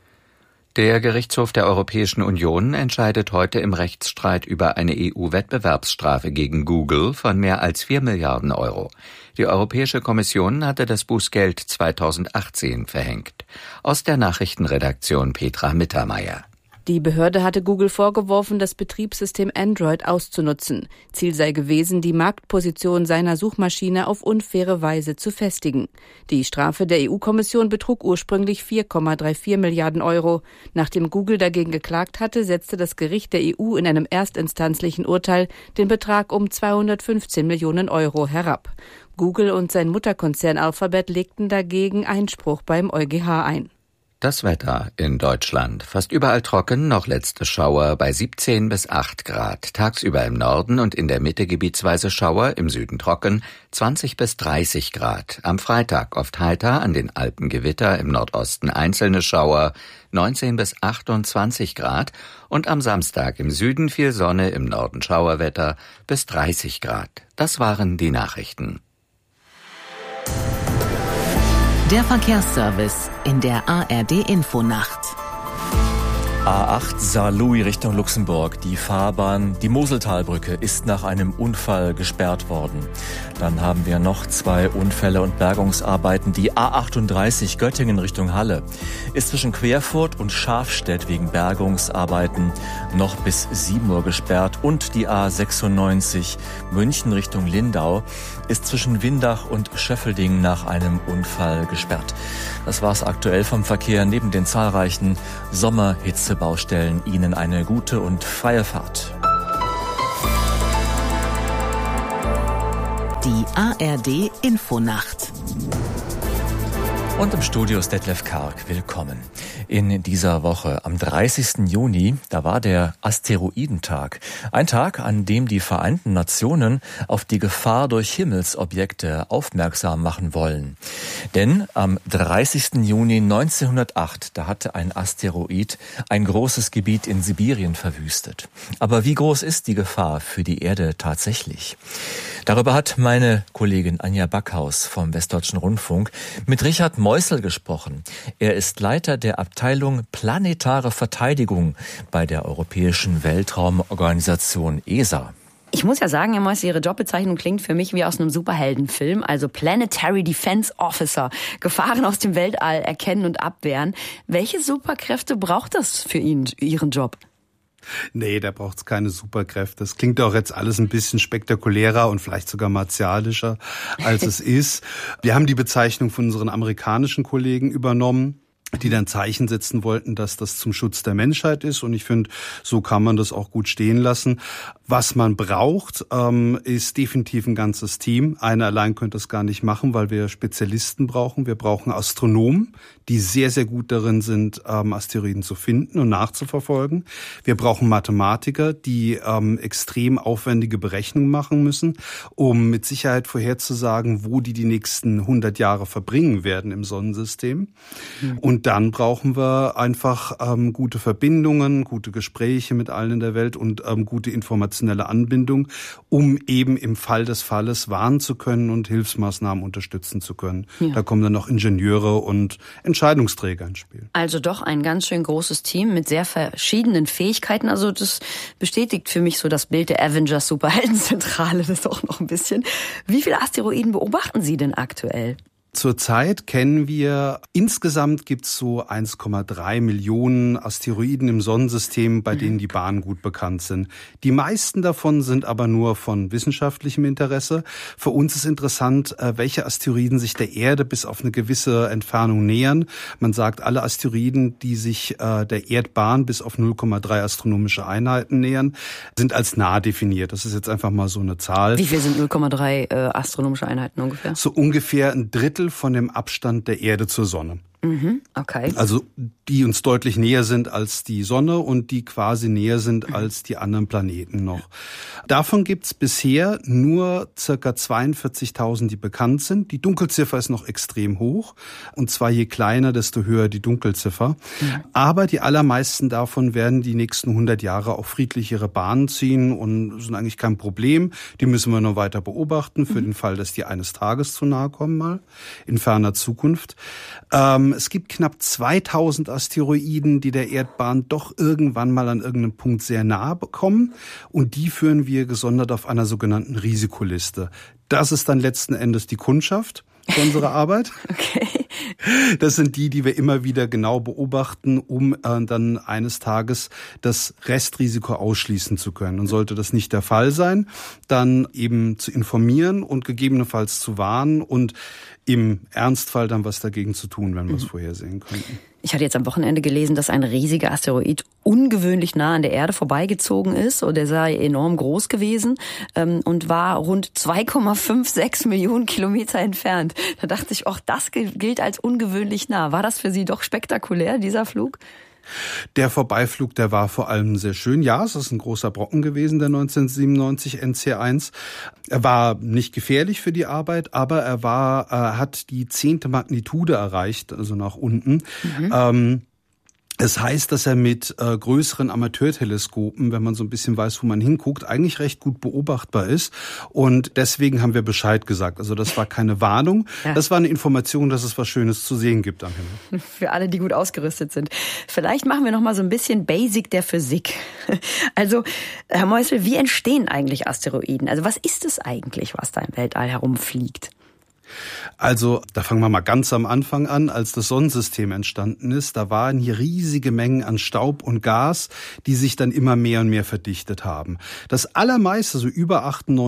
Der Gerichtshof der Europäischen Union entscheidet heute im Rechtsstreit über eine EU-Wettbewerbsstrafe gegen Google von mehr als 4 Milliarden Euro. Die Europäische Kommission hatte das Bußgeld 2018 verhängt. Aus der Nachrichtenredaktion Petra Mittermeier. Die Behörde hatte Google vorgeworfen, das Betriebssystem Android auszunutzen. Ziel sei gewesen, die Marktposition seiner Suchmaschine auf unfaire Weise zu festigen. Die Strafe der EU-Kommission betrug ursprünglich 4,34 Milliarden Euro. Nachdem Google dagegen geklagt hatte, setzte das Gericht der EU in einem erstinstanzlichen Urteil den Betrag um 215 Millionen Euro herab. Google und sein Mutterkonzern Alphabet legten dagegen Einspruch beim EuGH ein. Das Wetter in Deutschland. Fast überall trocken, noch letzte Schauer bei 17 bis 8 Grad. Tagsüber im Norden und in der Mitte gebietsweise Schauer, im Süden trocken, 20 bis 30 Grad. Am Freitag oft heiter, an den Alpen Gewitter, im Nordosten einzelne Schauer, 19 bis 28 Grad. Und am Samstag im Süden viel Sonne, im Norden Schauerwetter bis 30 Grad. Das waren die Nachrichten. Der Verkehrsservice in der ARD-Infonacht. A8 Saarlouis Richtung Luxemburg. Die Fahrbahn, die Moseltalbrücke, ist nach einem Unfall gesperrt worden. Dann haben wir noch 2 Unfälle und Bergungsarbeiten. Die A38 Göttingen Richtung Halle ist zwischen Querfurt und Schafstedt wegen Bergungsarbeiten noch bis 7 Uhr gesperrt. Und die A96 München Richtung Lindau ist zwischen Windach und Schöffelding nach einem Unfall gesperrt. Das war's aktuell vom Verkehr. Neben den zahlreichen Sommerhitzebaustellen Ihnen eine gute und freie Fahrt. Die ARD Infonacht. Und im Studio ist Detlef Karg. Willkommen. In dieser Woche, am 30. Juni, da war der Asteroidentag. Ein Tag, an dem die Vereinten Nationen auf die Gefahr durch Himmelsobjekte aufmerksam machen wollen. Denn am 30. Juni 1908, da hatte ein Asteroid ein großes Gebiet in Sibirien verwüstet. Aber wie groß ist die Gefahr für die Erde tatsächlich? Darüber hat meine Kollegin Anja Backhaus vom Westdeutschen Rundfunk mit Richard Meusel gesprochen. Er ist Leiter der Abteilung Planetare Verteidigung bei der Europäischen Weltraumorganisation ESA. Ich muss ja sagen, Herr Meusel, Ihre Jobbezeichnung klingt für mich wie aus einem Superheldenfilm, also Planetary Defense Officer. Gefahren aus dem Weltall erkennen und abwehren. Welche Superkräfte braucht das für Ihren Job? Nee, da braucht's keine Superkräfte. Das klingt auch jetzt alles ein bisschen spektakulärer und vielleicht sogar martialischer, als es ist. Wir haben die Bezeichnung von unseren amerikanischen Kollegen übernommen, die dann Zeichen setzen wollten, dass das zum Schutz der Menschheit ist. Und ich finde, so kann man das auch gut stehen lassen. Was man braucht, ist definitiv ein ganzes Team. Einer allein könnte das gar nicht machen, weil wir Spezialisten brauchen. Wir brauchen Astronomen, die sehr, sehr gut darin sind, Asteroiden zu finden und nachzuverfolgen. Wir brauchen Mathematiker, die extrem aufwendige Berechnungen machen müssen, um mit Sicherheit vorherzusagen, wo die nächsten 100 Jahre verbringen werden im Sonnensystem. Und dann brauchen wir einfach gute Verbindungen, gute Gespräche mit allen in der Welt und gute informationelle Anbindung, um eben im Fall des Falles warnen zu können und Hilfsmaßnahmen unterstützen zu können. Ja. Da kommen dann noch Ingenieure und Entscheidungsträger ins Spiel. Also doch ein ganz schön großes Team mit sehr verschiedenen Fähigkeiten. Also das bestätigt für mich so das Bild der Avengers-Superheldenzentrale, das auch noch ein bisschen. Wie viele Asteroiden beobachten Sie denn aktuell? Zurzeit kennen wir, insgesamt gibt's so 1,3 Millionen Asteroiden im Sonnensystem, bei denen die Bahnen gut bekannt sind. Die meisten davon sind aber nur von wissenschaftlichem Interesse. Für uns ist interessant, welche Asteroiden sich der Erde bis auf eine gewisse Entfernung nähern. Man sagt, alle Asteroiden, die sich der Erdbahn bis auf 0,3 astronomische Einheiten nähern, sind als nah definiert. Das ist jetzt einfach mal so eine Zahl. Wie viel sind 0,3 astronomische Einheiten ungefähr? So ungefähr ein Drittel von dem Abstand der Erde zur Sonne. Okay. Also die uns deutlich näher sind als die Sonne und die quasi näher sind als die anderen Planeten noch. Davon gibt's bisher nur circa 42.000, die bekannt sind. Die Dunkelziffer ist noch extrem hoch. Und zwar je kleiner, desto höher die Dunkelziffer. Ja. Aber die allermeisten davon werden die nächsten 100 Jahre auch friedlich ihre Bahnen ziehen und sind eigentlich kein Problem. Die müssen wir nur weiter beobachten für den Fall, dass die eines Tages zu nahe kommen, mal in ferner Zukunft. Es gibt knapp 2000 Asteroiden, die der Erdbahn doch irgendwann mal an irgendeinem Punkt sehr nahe bekommen. Und die führen wir gesondert auf einer sogenannten Risikoliste. Das ist dann letzten Endes die Kundschaft für unsere Arbeit. Okay. Das sind die wir immer wieder genau beobachten, um dann eines Tages das Restrisiko ausschließen zu können. Und sollte das nicht der Fall sein, dann eben zu informieren und gegebenenfalls zu warnen und im Ernstfall dann was dagegen zu tun, wenn wir es vorhersehen könnten. Ich hatte jetzt am Wochenende gelesen, dass ein riesiger Asteroid ungewöhnlich nah an der Erde vorbeigezogen ist. Und der sei enorm groß gewesen und war rund 2,56 Millionen Kilometer entfernt. Da dachte ich, das gilt als ungewöhnlich nah. War das für Sie doch spektakulär, dieser Flug? Der Vorbeiflug, der war vor allem sehr schön. Ja, es ist ein großer Brocken gewesen, der 1997 NC1. Er war nicht gefährlich für die Arbeit, aber er hat die 10. Magnitude erreicht, also nach unten. Es heißt, dass er mit größeren Amateurteleskopen, wenn man so ein bisschen weiß, wo man hinguckt, eigentlich recht gut beobachtbar ist. Und deswegen haben wir Bescheid gesagt. Also das war keine Warnung, das war eine Information, dass es was Schönes zu sehen gibt am Himmel. Für alle, die gut ausgerüstet sind. Vielleicht machen wir noch mal so ein bisschen Basic der Physik. Also, Herr Meusel, wie entstehen eigentlich Asteroiden? Also was ist es eigentlich, was da im Weltall herumfliegt? Also, da fangen wir mal ganz am Anfang an, als das Sonnensystem entstanden ist. Da waren hier riesige Mengen an Staub und Gas, die sich dann immer mehr und mehr verdichtet haben. Das allermeiste, so über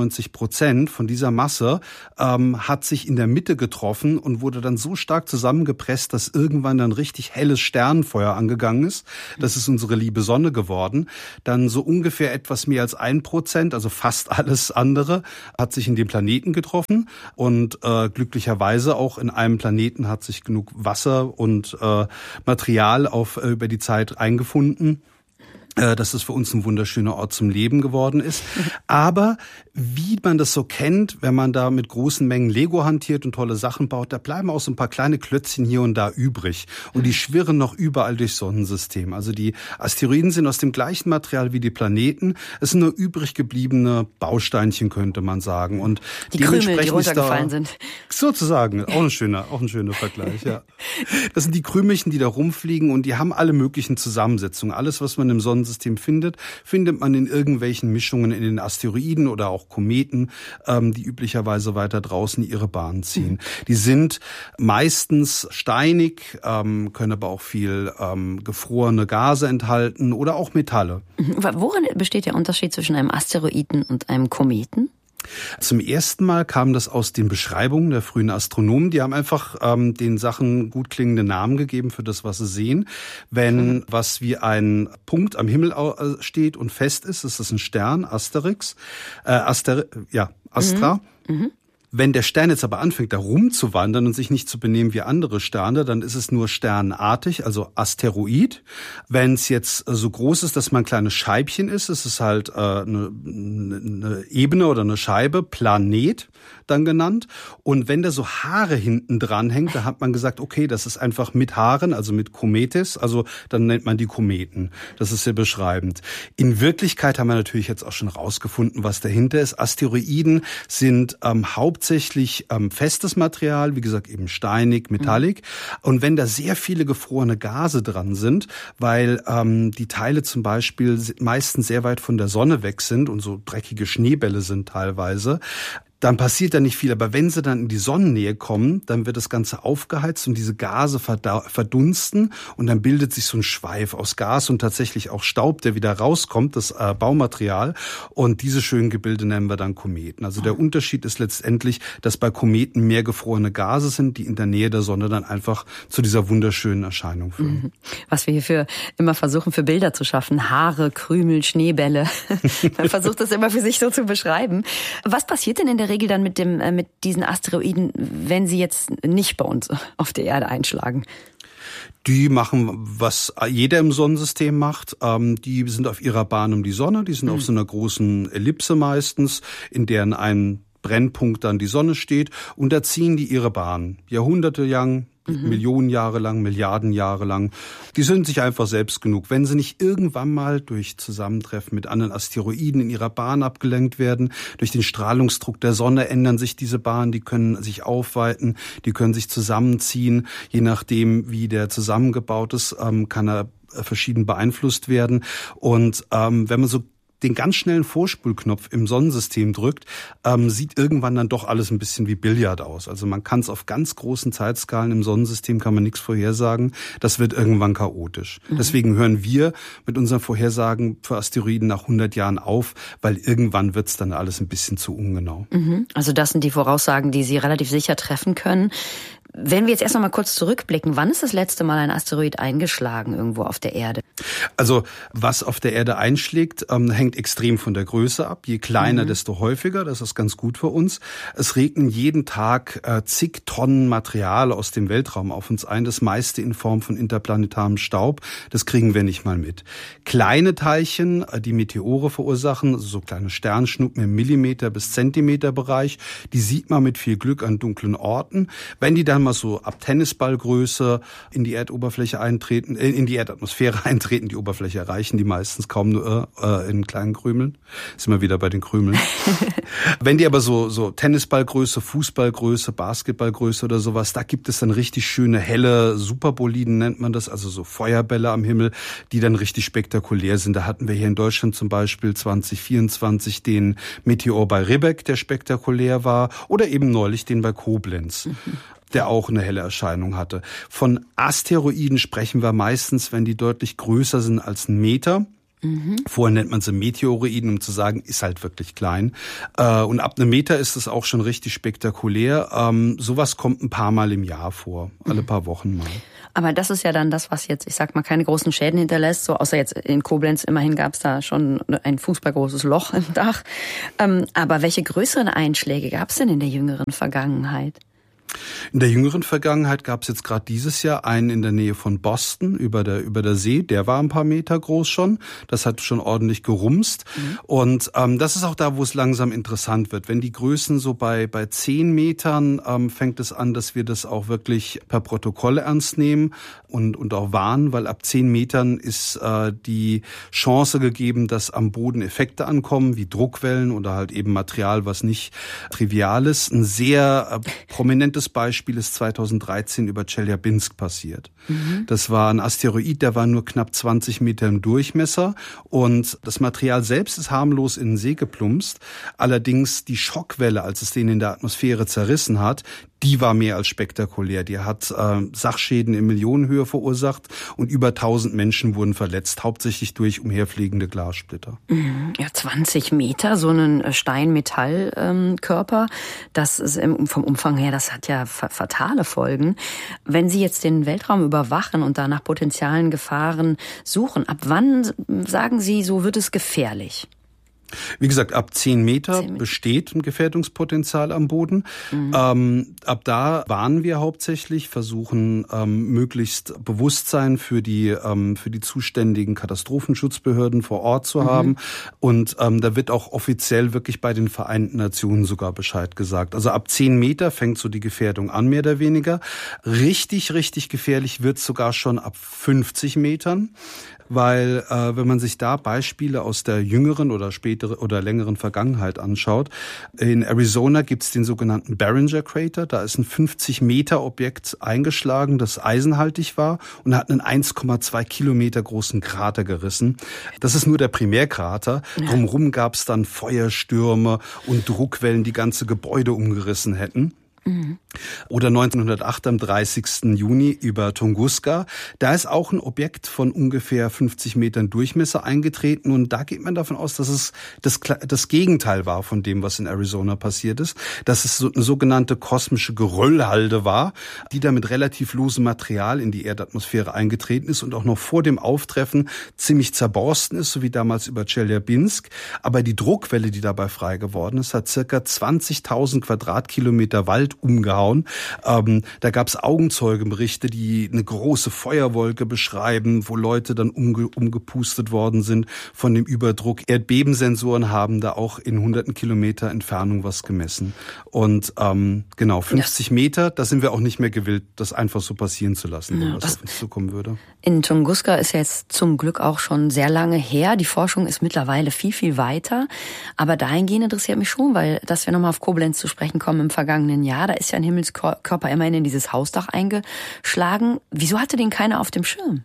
98% von dieser Masse, hat sich in der Mitte getroffen und wurde dann so stark zusammengepresst, dass irgendwann dann richtig helles Sternenfeuer angegangen ist. Das ist unsere liebe Sonne geworden. Dann so ungefähr etwas mehr als 1%, also fast alles andere, hat sich in den Planeten getroffen und glücklicherweise auch in einem Planeten hat sich genug Wasser und Material über die Zeit eingefunden, dass es für uns ein wunderschöner Ort zum Leben geworden ist. Aber wie man das so kennt, wenn man da mit großen Mengen Lego hantiert und tolle Sachen baut, da bleiben auch so ein paar kleine Klötzchen hier und da übrig. Und die schwirren noch überall durchs Sonnensystem. Also die Asteroiden sind aus dem gleichen Material wie die Planeten. Es sind nur übrig gebliebene Bausteinchen, könnte man sagen. Und die Krümel, die runtergefallen sind. Sozusagen, auch ein schöner Vergleich, ja. Das sind die Krümelchen, die da rumfliegen und die haben alle möglichen Zusammensetzungen. Alles, was man im Sonnensystem findet man in irgendwelchen Mischungen in den Asteroiden oder auch Kometen, die üblicherweise weiter draußen ihre Bahn ziehen. Die sind meistens steinig, können aber auch viel gefrorene Gase enthalten oder auch Metalle. Worin besteht der Unterschied zwischen einem Asteroiden und einem Kometen? Zum ersten Mal kam das aus den Beschreibungen der frühen Astronomen. Die haben einfach den Sachen gut klingende Namen gegeben für das, was sie sehen. Wenn was wie ein Punkt am Himmel steht und fest ist das ein Stern, Astra. Wenn der Stern jetzt aber anfängt, da rumzuwandern und sich nicht zu benehmen wie andere Sterne, dann ist es nur sternartig, also Asteroid. Wenn es jetzt so groß ist, dass man ein kleines Scheibchen ist es halt eine Ebene oder eine Scheibe, Planet dann genannt. Und wenn da so Haare hinten dran hängt, da hat man gesagt, okay, das ist einfach mit Haaren, also mit Kometes, also dann nennt man die Kometen. Das ist sehr beschreibend. In Wirklichkeit haben wir natürlich jetzt auch schon rausgefunden, was dahinter ist. Asteroiden sind hauptsächlich festes Material, wie gesagt eben steinig, metallic. Und wenn da sehr viele gefrorene Gase dran sind, weil die Teile zum Beispiel meistens sehr weit von der Sonne weg sind und so dreckige Schneebälle sind teilweise, dann passiert da nicht viel. Aber wenn sie dann in die Sonnennähe kommen, dann wird das Ganze aufgeheizt und diese Gase verdunsten und dann bildet sich so ein Schweif aus Gas und tatsächlich auch Staub, der wieder rauskommt, das Baumaterial. Und diese schönen Gebilde nennen wir dann Kometen. Also der Unterschied ist letztendlich, dass bei Kometen mehr gefrorene Gase sind, die in der Nähe der Sonne dann einfach zu dieser wunderschönen Erscheinung führen. Was wir hier immer versuchen für Bilder zu schaffen. Haare, Krümel, Schneebälle. Man versucht das immer für sich so zu beschreiben. Was passiert denn in der Regel dann mit diesen Asteroiden, wenn sie jetzt nicht bei uns auf der Erde einschlagen? Die machen, was jeder im Sonnensystem macht. Die sind auf ihrer Bahn um die Sonne. Die sind auf so einer großen Ellipse meistens, in deren ein Brennpunkt dann die Sonne steht. Und da ziehen die ihre Bahn. Jahrhunderte lang, Millionen Jahre lang, Milliarden Jahre lang. Die sind sich einfach selbst genug. Wenn sie nicht irgendwann mal durch Zusammentreffen mit anderen Asteroiden in ihrer Bahn abgelenkt werden, durch den Strahlungsdruck der Sonne ändern sich diese Bahnen, die können sich aufweiten, die können sich zusammenziehen. Je nachdem, wie der zusammengebaut ist, kann er verschieden beeinflusst werden. Und wenn man so den ganz schnellen Vorspulknopf im Sonnensystem drückt, sieht irgendwann dann doch alles ein bisschen wie Billard aus. Also man kann es auf ganz großen Zeitskalen im Sonnensystem, kann man nichts vorhersagen. Das wird irgendwann chaotisch. Deswegen hören wir mit unseren Vorhersagen für Asteroiden nach 100 Jahren auf, weil irgendwann wird es dann alles ein bisschen zu ungenau. Also das sind die Voraussagen, die Sie relativ sicher treffen können. Wenn wir jetzt erst noch mal kurz zurückblicken, wann ist das letzte Mal ein Asteroid eingeschlagen irgendwo auf der Erde? Also was auf der Erde einschlägt, hängt extrem von der Größe ab. Je kleiner, desto häufiger. Das ist ganz gut für uns. Es regnen jeden Tag zig Tonnen Material aus dem Weltraum auf uns ein. Das meiste in Form von interplanetarem Staub. Das kriegen wir nicht mal mit. Kleine Teilchen, die Meteore verursachen, also so kleine Sternschnuppen im Millimeter- bis Zentimeterbereich, die sieht man mit viel Glück an dunklen Orten. Wenn die dann mal so ab Tennisballgröße in die Erdoberfläche eintreten, in die Erdatmosphäre eintreten, die Oberfläche erreichen, die meistens kaum nur in kleinen Krümeln. Sind wir wieder bei den Krümeln. Wenn die aber so Tennisballgröße, Fußballgröße, Basketballgröße oder sowas, da gibt es dann richtig schöne helle Superboliden nennt man das, also so Feuerbälle am Himmel, die dann richtig spektakulär sind. Da hatten wir hier in Deutschland zum Beispiel 2024 den Meteor bei Ribbeck, der spektakulär war, oder eben neulich den bei Koblenz. Der auch eine helle Erscheinung hatte. Von Asteroiden sprechen wir meistens, wenn die deutlich größer sind als 1 Meter. Vorher nennt man sie Meteoroiden, um zu sagen, ist halt wirklich klein. Und ab 1 Meter ist es auch schon richtig spektakulär. Sowas kommt ein paar Mal im Jahr vor, alle paar Wochen mal. Aber das ist ja dann das, was jetzt, ich sag mal, keine großen Schäden hinterlässt. So, außer jetzt in Koblenz, immerhin gab es da schon ein fußballgroßes Loch im Dach. Aber welche größeren Einschläge gab es denn in der jüngeren Vergangenheit? In der jüngeren Vergangenheit gab es jetzt gerade dieses Jahr einen in der Nähe von Boston über der See. Der war ein paar Meter groß schon. Das hat schon ordentlich gerumst. Und das ist auch da, wo es langsam interessant wird. Wenn die Größen so bei 10 Metern fängt es an, dass wir das auch wirklich per Protokoll ernst nehmen und auch warnen, weil ab 10 Metern ist die Chance gegeben, dass am Boden Effekte ankommen, wie Druckwellen oder halt eben Material, was nicht trivial ist. Ein sehr prominentes Beispiel ist 2013 über Tscheljabinsk passiert. Das war ein Asteroid, der war nur knapp 20 Meter im Durchmesser und das Material selbst ist harmlos in den See geplumpst. Allerdings die Schockwelle, als es den in der Atmosphäre zerrissen hat, die war mehr als spektakulär. Die hat Sachschäden in Millionenhöhe verursacht und über 1000 Menschen wurden verletzt, hauptsächlich durch umherfliegende Glassplitter. Ja, 20 Meter, so ein Stein-Metall-Körper, das ist vom Umfang her, das hat ja fatale Folgen. Wenn Sie jetzt den Weltraum überwachen und da nach potenziellen Gefahren suchen, ab wann, sagen Sie, so wird es gefährlich? Wie gesagt, ab 10 Meter besteht ein Gefährdungspotenzial am Boden. Ab da warnen wir hauptsächlich, versuchen möglichst Bewusstsein für die zuständigen Katastrophenschutzbehörden vor Ort zu haben. Und da wird auch offiziell wirklich bei den Vereinten Nationen sogar Bescheid gesagt. Also ab 10 Meter fängt so die Gefährdung an, mehr oder weniger. Richtig gefährlich wird es sogar schon ab 50 Metern. Weil wenn man sich da Beispiele aus der jüngeren oder späteren oder längeren Vergangenheit anschaut, in Arizona gibt's den sogenannten Barringer Crater. Da ist ein 50-Meter-Objekt eingeschlagen, das eisenhaltig war und hat einen 1,2 Kilometer großen Krater gerissen. Das ist nur der Primärkrater. Drumherum gab's dann Feuerstürme und Druckwellen, die ganze Gebäude umgerissen hätten. Oder 1908 am 30. Juni über Tunguska. Da ist auch ein Objekt von ungefähr 50 Metern Durchmesser eingetreten und da geht man davon aus, dass es das Gegenteil war von dem, was in Arizona passiert ist. Dass es so eine sogenannte kosmische Geröllhalde war, die da mit relativ losem Material in die Erdatmosphäre eingetreten ist und auch noch vor dem Auftreffen ziemlich zerborsten ist, so wie damals über Tscheljabinsk. Aber die Druckwelle, die dabei frei geworden ist, hat circa 20.000 Quadratkilometer Wald umgehauen. Da gab es Augenzeugenberichte, die eine große Feuerwolke beschreiben, wo Leute dann umgepustet worden sind von dem Überdruck. Erdbebensensoren haben da auch in hunderten Kilometer Entfernung was gemessen. Und 50 Meter, da sind wir auch nicht mehr gewillt, das einfach so passieren zu lassen, wenn was auf uns zukommen würde. In Tunguska ist jetzt zum Glück auch schon sehr lange her. Die Forschung ist mittlerweile viel weiter. Aber dahingehend interessiert mich schon, weil, dass wir nochmal auf Koblenz zu sprechen kommen im vergangenen Jahr, da ist ja ein Himmelskörper immerhin in dieses Hausdach eingeschlagen. Wieso hatte den keiner auf dem Schirm?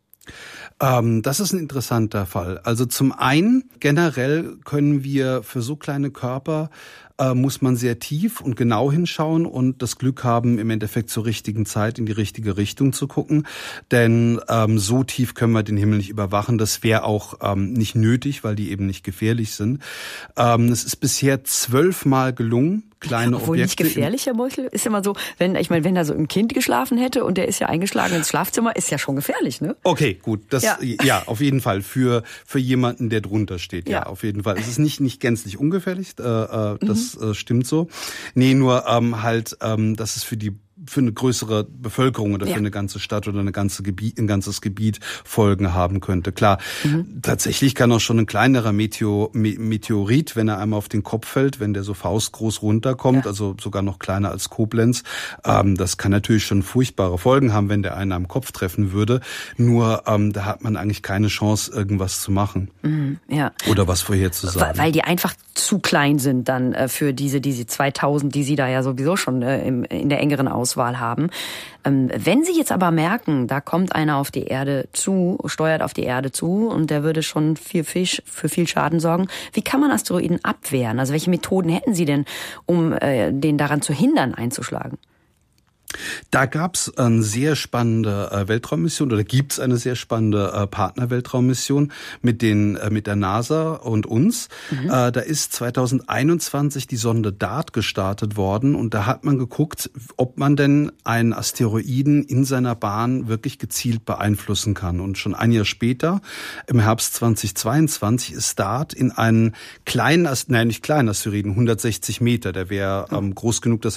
Das ist ein interessanter Fall. Also zum einen, generell können wir für so kleine Körper muss man sehr tief und genau hinschauen und das Glück haben, im Endeffekt zur richtigen Zeit in die richtige Richtung zu gucken. Denn so tief können wir den Himmel nicht überwachen. Das wäre auch nicht nötig, weil die eben nicht gefährlich sind. Es ist bisher 12 Mal gelungen, kleine Obwohl Objekte. Nicht gefährlich, Herr Meuchel, ist immer so, wenn da so ein Kind geschlafen hätte und der ist ja eingeschlagen ins Schlafzimmer, ist ja schon gefährlich, ne? Okay, gut, das ja auf jeden Fall für jemanden, der drunter steht, ja auf jeden Fall. Es ist nicht gänzlich ungefährlich, das stimmt so. Nee, nur dass es für eine größere Bevölkerung oder für eine ganze Stadt oder ein ganzes Gebiet Folgen haben könnte. Klar, tatsächlich kann auch schon ein kleinerer Meteorit, wenn er einmal auf den Kopf fällt, wenn der so faustgroß runterkommt, also sogar noch kleiner als Koblenz, das kann natürlich schon furchtbare Folgen haben, wenn der einen am Kopf treffen würde. Nur da hat man eigentlich keine Chance, irgendwas zu machen. Oder was vorherzusagen. Weil die einfach zu klein sind dann für diese 2000, die Sie da ja sowieso schon in der engeren Auswahl haben. Wenn Sie jetzt aber merken, da kommt einer auf die Erde zu, steuert auf die Erde zu und der würde schon für viel Schaden sorgen, wie kann man Asteroiden abwehren? Also welche Methoden hätten Sie denn, um den daran zu hindern, einzuschlagen? Da gab's eine sehr spannende Weltraummission oder gibt's eine sehr spannende Partnerweltraummission mit der NASA und uns. Da ist 2021 die Sonde DART gestartet worden und da hat man geguckt, ob man denn einen Asteroiden in seiner Bahn wirklich gezielt beeinflussen kann. Und schon ein Jahr später, im Herbst 2022, ist DART in einen kleinen Asteroiden, 160 Meter, der wäre groß genug, dass